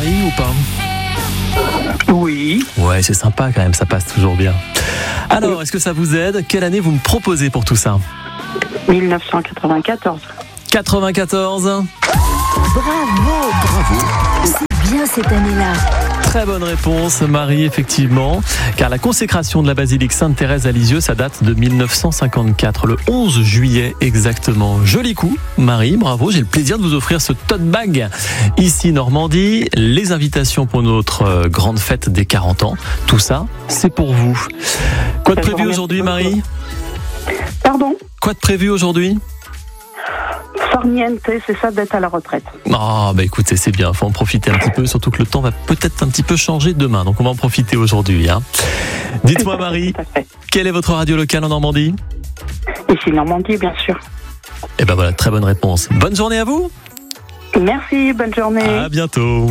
Marie, ou pas ? Oui. Ouais, c'est sympa quand même, ça passe toujours bien. Alors, est-ce que ça vous aide ? Quelle année vous me proposez pour tout ça ? 1994. 94. Bravo. C'est bien cette année-là. Très bonne réponse, Marie, effectivement. Car la consécration de la basilique Sainte-Thérèse à Lisieux, ça date de 1954, le 11 juillet exactement. Joli coup, Marie, bravo. J'ai le plaisir de vous offrir ce tote bag ici, Normandie. Les invitations pour notre grande fête des 40 ans. Tout ça, c'est pour vous. Quoi de prévu aujourd'hui, Marie ? Pardon ? Quoi de prévu aujourd'hui ? Farniente, c'est ça d'être à la retraite. Ah, bah écoutez, c'est bien, faut en profiter un petit peu, surtout que le temps va peut-être un petit peu changer demain, donc on va en profiter aujourd'hui. Dites-moi, Marie, quelle est votre radio locale en Normandie ? Ici, Normandie, bien sûr. Eh ben voilà, très bonne réponse. Bonne journée à vous. Merci, bonne journée. À bientôt.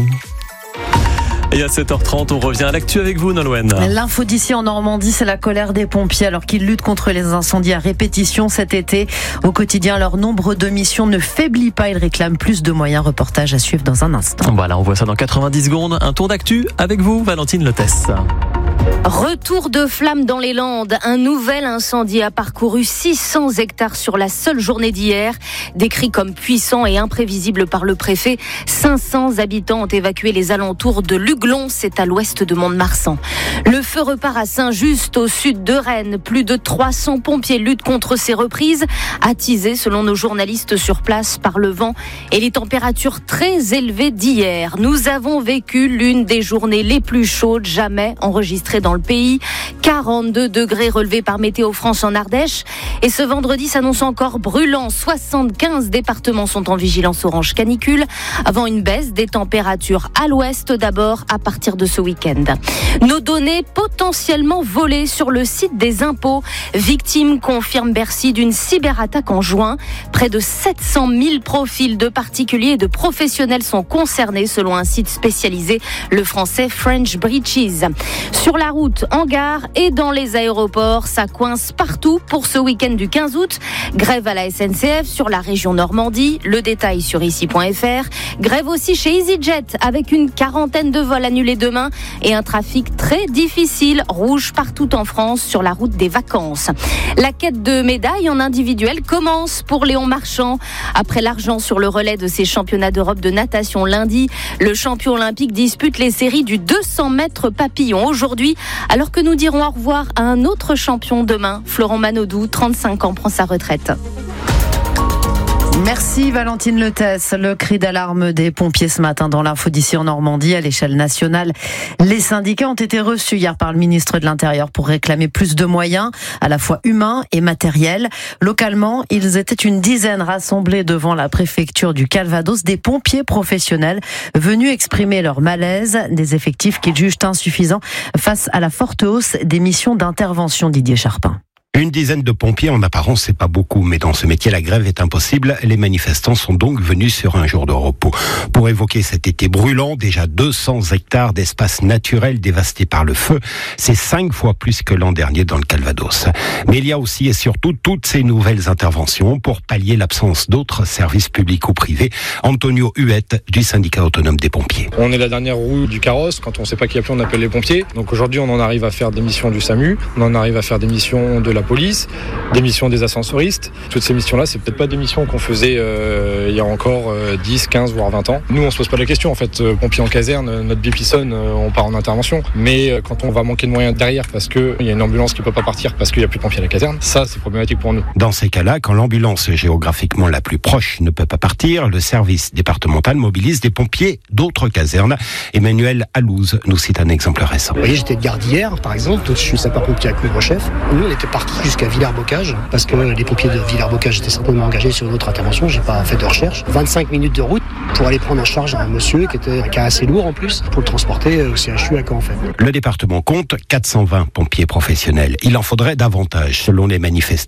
Et à 7h30, on revient à l'actu avec vous, Nolwenn. L'info d'ici en Normandie, c'est la colère des pompiers alors qu'ils luttent contre les incendies à répétition cet été. Au quotidien, leur nombre de missions ne faiblit pas. Ils réclament plus de moyens. Reportage à suivre dans un instant. Voilà, on voit ça dans 90 secondes. Un tour d'actu avec vous, Valentine Lotès. Retour de flammes dans les Landes. Un nouvel incendie a parcouru 600 hectares sur la seule journée d'hier. Décrit comme puissant et imprévisible par le préfet, 500 habitants ont évacué les alentours de Luglon, c'est à l'ouest de Mont-de-Marsan. Le feu repart à Saint-Just, au sud de Rennes. Plus de 300 pompiers luttent contre ces reprises, attisées selon nos journalistes sur place par le vent et les températures très élevées d'hier. Nous avons vécu l'une des journées les plus chaudes jamais enregistrées dans le pays. 42 degrés relevés par Météo France en Ardèche. Et ce vendredi s'annonce encore brûlant. 75 départements sont en vigilance orange canicule, avant une baisse des températures à l'ouest d'abord à partir de ce week-end. Nos données potentiellement volées sur le site des impôts. Victime, confirme Bercy, d'une cyberattaque en juin. Près de 700 000 profils de particuliers et de professionnels sont concernés selon un site spécialisé, le français French Breaches. Sur la route, en gare et dans les aéroports, ça coince partout pour ce week-end du 15 août. Grève à la SNCF sur la région Normandie, le détail sur ici.fr. Grève aussi chez EasyJet avec une quarantaine de vols annulés demain et un trafic très difficile, rouge partout en France sur la route des vacances. La quête de médailles en individuel commence pour Léon Marchand. Après l'argent sur le relais de ses championnats d'Europe de natation lundi, le champion olympique dispute les séries du 200 mètres papillon aujourd'hui, alors que nous dirons au revoir à un autre champion demain. Florent Manodou, 35 ans, prend sa retraite. Merci Valentine Lotès. Le cri d'alarme des pompiers ce matin dans l'info d'ici en Normandie à l'échelle nationale. Les syndicats ont été reçus hier par le ministre de l'Intérieur pour réclamer plus de moyens, à la fois humains et matériels. Localement, ils étaient une dizaine rassemblés devant la préfecture du Calvados, des pompiers professionnels venus exprimer leur malaise, des effectifs qu'ils jugent insuffisants face à la forte hausse des missions d'intervention. Didier Charpin. Une dizaine de pompiers, en apparence, c'est pas beaucoup, mais dans ce métier, la grève est impossible. Les manifestants sont donc venus sur un jour de repos. Pour évoquer cet été brûlant, déjà 200 hectares d'espace naturel dévastés par le feu. C'est 5 fois plus que l'an dernier dans le Calvados. Mais il y a aussi et surtout toutes ces nouvelles interventions pour pallier l'absence d'autres services publics ou privés. Antonio Huette, du syndicat autonome des pompiers. On est la dernière roue du carrosse. Quand on sait pas qui a plus, on appelle les pompiers. Donc aujourd'hui, on en arrive à faire des missions du SAMU. On en arrive à faire des missions de la police, des missions des ascensoristes. Toutes ces missions-là, c'est peut-être pas des missions qu'on faisait il y a encore 10, 15, voire 20 ans. Nous, on se pose pas la question. En fait, pompiers en caserne, notre bip sonne, on part en intervention. Mais quand on va manquer de moyens derrière parce qu'il y a une ambulance qui peut pas partir parce qu'il y a plus de pompiers à la caserne, ça, c'est problématique pour nous. Dans ces cas-là, quand l'ambulance géographiquement la plus proche ne peut pas partir, le service départemental mobilise des pompiers d'autres casernes. Emmanuel Alouz nous cite un exemple récent. Vous voyez, j'étais de garde hier, par exemple. Je suis sapeur-pompier à couvre-chef. Nous, on était partis jusqu'à Villers-Bocage, parce que les pompiers de Villers-Bocage étaient certainement engagés sur une autre intervention. J'ai pas fait de recherche. 25 minutes de route pour aller prendre en charge un monsieur qui était un cas assez lourd en plus, pour le transporter au CHU à Caen en fait. Le département compte 420 pompiers professionnels. Il en faudrait davantage. Selon les manifestants,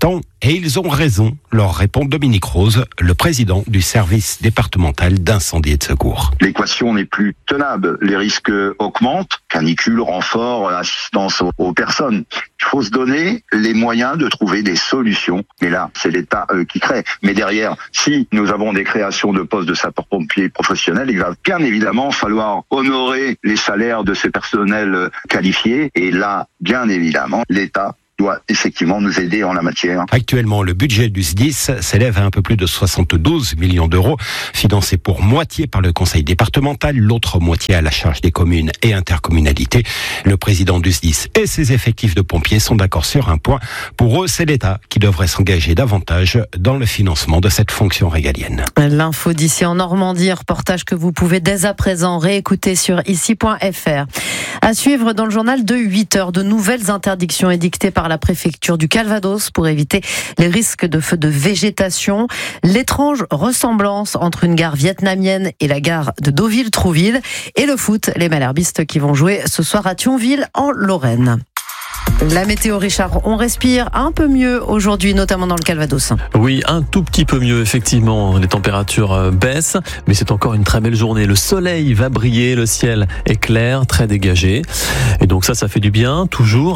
Et ils ont raison, leur répond Dominique Rose, le président du service départemental d'incendie et de secours. L'équation n'est plus tenable, les risques augmentent, canicule, renfort, assistance aux personnes. Il faut se donner les moyens de trouver des solutions. Mais là, c'est l'État qui crée. Mais derrière, si nous avons des créations de postes de sapeurs-pompiers professionnels, il va bien évidemment falloir honorer les salaires de ces personnels qualifiés. Et là, bien évidemment, l'État doit effectivement nous aider en la matière. Actuellement, le budget du SDIS s'élève à un peu plus de 72 millions d'euros, financé pour moitié par le conseil départemental, l'autre moitié à la charge des communes et intercommunalités. Le président du SDIS et ses effectifs de pompiers sont d'accord sur un point. Pour eux, c'est l'État qui devrait s'engager davantage dans le financement de cette fonction régalienne. L'info d'ici en Normandie, reportage que vous pouvez dès à présent réécouter sur ici.fr. À suivre dans le journal de 8h, de nouvelles interdictions édictées par la préfecture du Calvados pour éviter les risques de feux de végétation. L'étrange ressemblance entre une gare vietnamienne et la gare de Deauville-Trouville. Et le foot, les malherbistes qui vont jouer ce soir à Thionville en Lorraine. La météo, Richard, on respire un peu mieux aujourd'hui, notamment dans le Calvados. Oui, un tout petit peu mieux, effectivement. Les températures baissent, mais c'est encore une très belle journée. Le soleil va briller, le ciel est clair, très dégagé. Et donc ça fait du bien, toujours,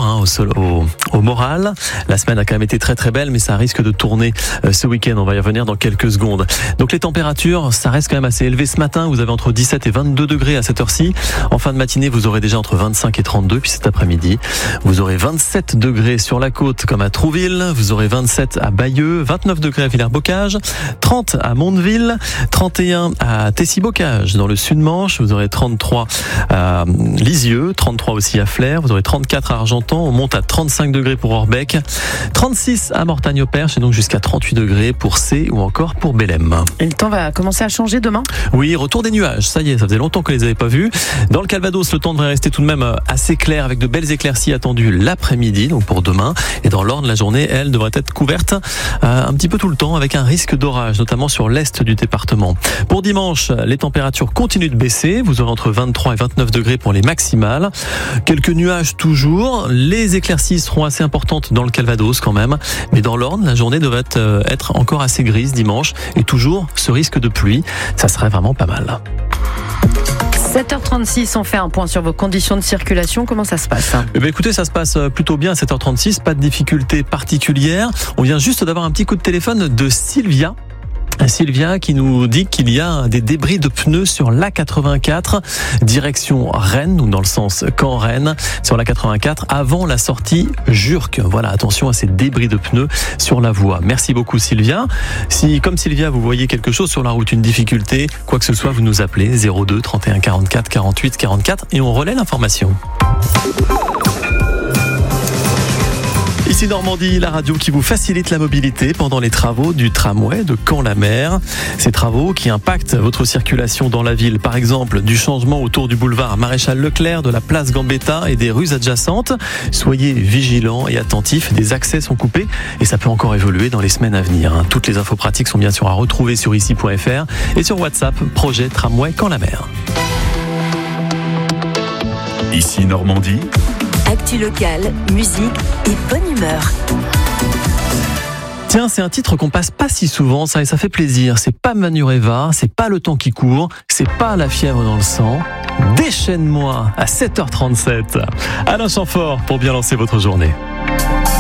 au moral. La semaine a quand même été très très belle, mais ça risque de tourner ce week-end. On va y revenir dans quelques secondes. Donc les températures, ça reste quand même assez élevé ce matin. Vous avez entre 17 et 22 degrés à cette heure-ci. En fin de matinée, vous aurez déjà entre 25 et 32. Puis cet après-midi, vous aurez 27 degrés sur la côte comme à Trouville, vous aurez 27 à Bayeux, 29 degrés à Villers-Bocage, 30 à Mondeville, 31 à Tessy-Bocage dans le Sud-Manche, vous aurez 33 à Lisieux, 33 aussi à Flers, vous aurez 34 à Argentan, on monte à 35 degrés pour Orbec, 36 à Mortagne-au-Perche et donc jusqu'à 38 degrés pour C ou encore pour Bélem. Et le temps va commencer à changer demain ? Oui, retour des nuages, ça y est, ça faisait longtemps que les avait pas vus. Dans le Calvados, le temps devrait rester tout de même assez clair avec de belles éclaircies attendues l'après-midi, donc pour demain. Et dans l'Orne, la journée, elle, devrait être couverte un petit peu tout le temps avec un risque d'orage, notamment sur l'est du département. Pour dimanche, les températures continuent de baisser. Vous aurez entre 23 et 29 degrés pour les maximales. Quelques nuages toujours. Les éclaircies seront assez importantes dans le Calvados quand même. Mais dans l'Orne, la journée devrait être encore assez grise dimanche. Et toujours ce risque de pluie. Ça serait vraiment pas mal. 7h36, on fait un point sur vos conditions de circulation. Comment ça se passe ? Écoutez, ça se passe plutôt bien à 7h36, pas de difficultés particulières. On vient juste d'avoir un petit coup de téléphone de Sylvia. Sylvia qui nous dit qu'il y a des débris de pneus sur l'A84 direction Rennes, ou dans le sens Caen-Rennes, sur l'A84 avant la sortie Jurques. Voilà, attention à ces débris de pneus sur la voie. Merci beaucoup Sylvia. Si comme Sylvia vous voyez quelque chose sur la route, une difficulté, quoi que ce soit, vous nous appelez 02 31 44 48 44 et on relaie l'information. Ici Normandie, la radio qui vous facilite la mobilité pendant les travaux du tramway de Caen-la-Mer. Ces travaux qui impactent votre circulation dans la ville, par exemple du changement autour du boulevard Maréchal Leclerc, de la place Gambetta et des rues adjacentes. Soyez vigilants et attentifs, des accès sont coupés et ça peut encore évoluer dans les semaines à venir. Toutes les infos pratiques sont bien sûr à retrouver sur ici.fr et sur WhatsApp, projet tramway Caen-la-Mer. Ici Normandie. Actu locale, musique et bonne humeur. Tiens, c'est un titre qu'on passe pas si souvent, ça, et ça fait plaisir. C'est pas Manureva, c'est pas Le temps qui court, c'est pas La fièvre dans le sang. Déchaîne-moi à 7h37. Alain Chamfort pour bien lancer votre journée.